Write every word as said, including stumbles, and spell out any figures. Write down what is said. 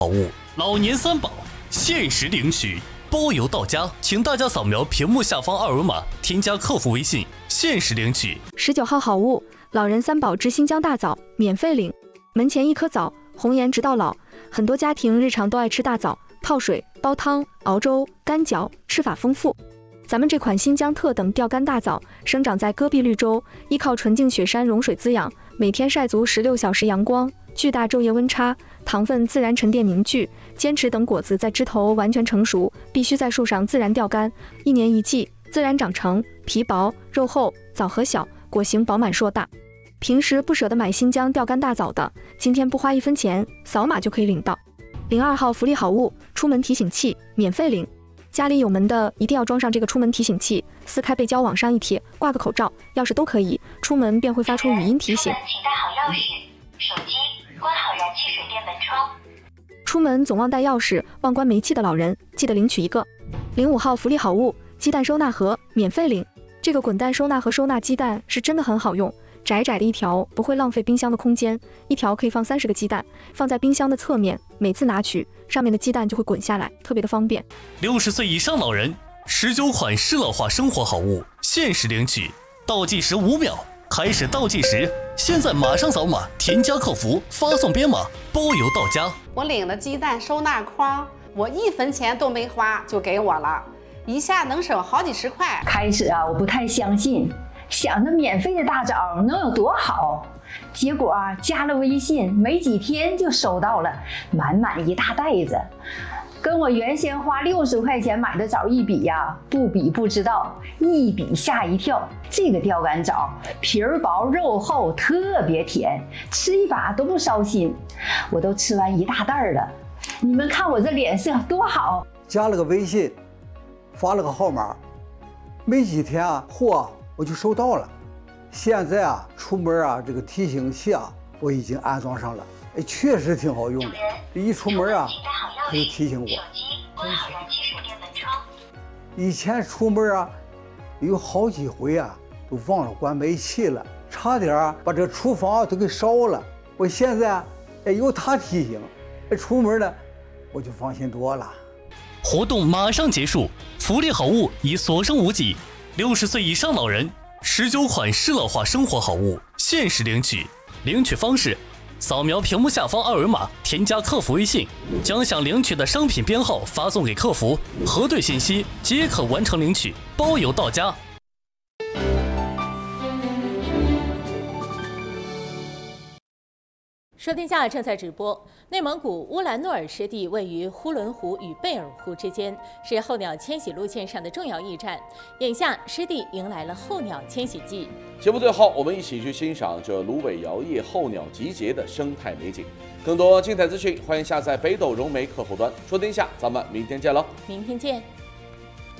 好物老年三宝限时领取，包邮到家，请大家扫描屏幕下方二维码，添加客服微信，限时领取。 十九号好物，老人三宝之新疆大枣，免费领。门前一颗枣，红颜直到老。很多家庭日常都爱吃大枣，泡水、煲汤、熬粥、干嚼，吃法丰富。咱们这款新疆特等钓竿大枣生长在戈壁绿洲，依靠纯净雪山融水滋养，每天晒足十六小时阳光，巨大昼夜温差，糖分自然沉淀凝聚，坚持等果子在枝头完全成熟，必须在树上自然钓竿，一年一季，自然长成，皮薄肉厚，枣核小，果形饱满硕大。平时不舍得买新疆钓竿大枣的，今天不花一分钱，扫码就可以领到。零二号福利好物，出门提醒器，免费领。家里有门的一定要装上这个出门提醒器，撕开背胶往上一贴，挂个口罩、钥匙都可以，出门便会发出语音提醒。 请带好钥匙、手机，关好燃气水电门窗。 出门总忘带钥匙、忘关煤气的老人，记得领取一个。零五号福利好物，鸡蛋收纳盒，免费领。这个滚蛋收纳盒收纳鸡蛋是真的很好用，窄窄的一条不会浪费冰箱的空间，一条可以放三十个鸡蛋，放在冰箱的侧面，每次拿取上面的鸡蛋就会滚下来，特别的方便。 六十岁以上老人十九款适乐化生活好物限时领取，倒计时五秒，开始倒计时，现在马上扫码，添加客服，发送编码，包邮到家。 我领了鸡蛋收纳筐，我一分钱都没花就给我了，一下能省好几十块。 开始啊，我不太相信。想着免费的大枣能有多好，结果啊，加了微信没几天就收到了满满一大袋子，跟我原先花六十块钱买的枣一比呀、啊，不比不知道，一比吓一跳。这个钓竿枣皮儿薄肉厚，特别甜，吃一把都不烧心。我都吃完一大袋了，你们看我这脸色多好。 加了个微信，发了个号码，没几天啊，货我就收到了。现在啊，出门啊，这个提醒器啊，我已经安装上了，哎，确实挺好用的。一出门啊，它就提醒我。 关好燃气水电门窗。 以前出门啊，有好几回啊，都忘了关煤气了，差点啊把这厨房都给烧了。我现在哎有它提醒，哎，出门呢我就放心多了。 活动马上结束，福利好物已所剩无几。六十岁以上老人十九款适乐化生活好物限时领取，领取方式：扫描屏幕下方二维码，添加客服微信，将想领取的商品编号发送给客服，核对信息即可完成领取，包邮到家。 说天下正在直播。内蒙古乌兰诺尔湿地位于呼伦湖与贝尔湖之间，是候鸟迁徙路线上的重要驿站。眼下，湿地迎来了候鸟迁徙季。 节目最后，我们一起去欣赏这芦苇摇曳、候鸟集结的生态美景。更多精彩资讯，欢迎下载北斗融媒客户端。说天下，咱们明天见喽！ 明天见。